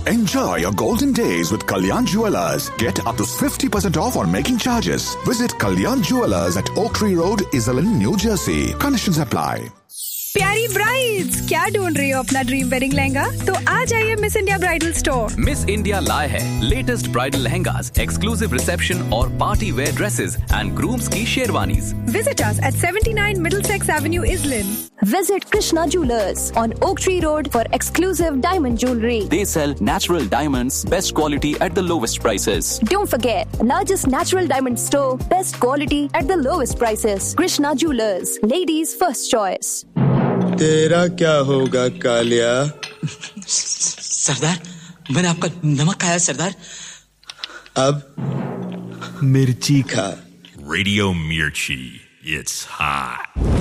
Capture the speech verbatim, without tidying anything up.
Enjoy your golden days with Kalyan Jewellers. Get up to fifty percent off on making charges. Visit Kalyan Jewellers at Oak Tree Road, Iselin, New Jersey. Conditions apply. प्यारी brides, क्या ढूंढ रही हो अपना dream wedding lehenga? तो आ जाइए miss India bridal store. Miss India लाए है latest bridal lehengas, exclusive reception और party wear dresses and grooms की sherwanis. Visit us at seventy-nine Middlesex Avenue, Islin. Visit Krishna Jewelers on Oak Tree Road for exclusive diamond jewelry. They sell natural diamonds, best quality at the lowest prices. Don't forget, largest natural diamond store, best quality at the lowest prices. Krishna Jewelers, ladies' first choice. तेरा क्या होगा कालिया? सरदार, मैंने आपका नमक खाया सरदार। अब मिर्ची खा। Radio Mirchi, it's hot.